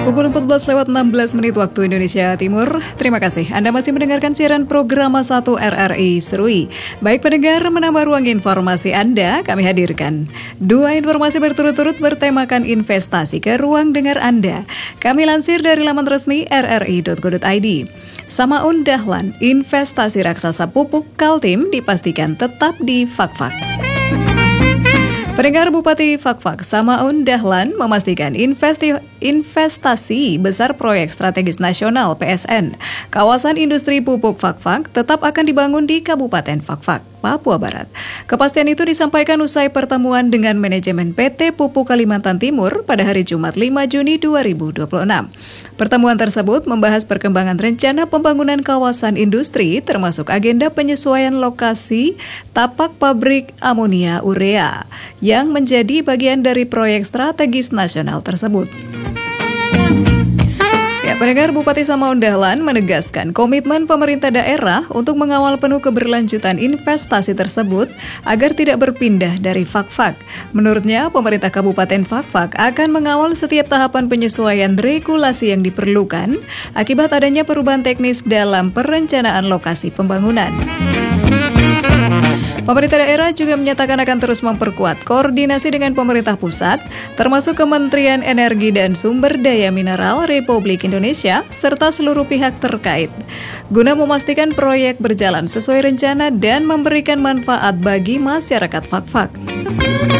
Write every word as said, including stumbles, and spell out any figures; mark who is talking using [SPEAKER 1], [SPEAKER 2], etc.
[SPEAKER 1] Pukul empat belas lewat enam belas menit waktu Indonesia Timur. Terima kasih Anda masih mendengarkan siaran program satu R R I Serui. Baik pendengar, menambah ruang informasi Anda, kami hadirkan dua informasi berturut-turut bertemakan investasi ke ruang dengar Anda. Kami lansir dari laman resmi r r i dot go dot i d. Samaun Dahlan, investasi raksasa pupuk Kaltim dipastikan tetap di Fakfak. Pendengar, Bupati Fakfak Samaun Dahlan memastikan investi, investasi besar proyek strategis nasional P S N kawasan industri pupuk Fakfak tetap akan dibangun di Kabupaten Fakfak, Papua Barat. Kepastian itu disampaikan usai pertemuan dengan manajemen P T Pupuk Kalimantan Timur pada hari Jumat lima Juni dua ribu dua puluh enam. Pertemuan tersebut membahas perkembangan rencana pembangunan kawasan industri termasuk agenda penyesuaian lokasi tapak pabrik amonia urea yang menjadi bagian dari proyek strategis nasional tersebut. Ya, pendengar, Bupati Samaun Dahlan menegaskan komitmen pemerintah daerah untuk mengawal penuh keberlanjutan investasi tersebut agar tidak berpindah dari Fakfak. Menurutnya, pemerintah Kabupaten Fakfak akan mengawal setiap tahapan penyesuaian regulasi yang diperlukan akibat adanya perubahan teknis dalam perencanaan lokasi pembangunan. Pemerintah daerah juga menyatakan akan terus memperkuat koordinasi dengan pemerintah pusat, termasuk Kementerian Energi dan Sumber Daya Mineral Republik Indonesia, serta seluruh pihak terkait, guna memastikan proyek berjalan sesuai rencana dan memberikan manfaat bagi masyarakat Fakfak.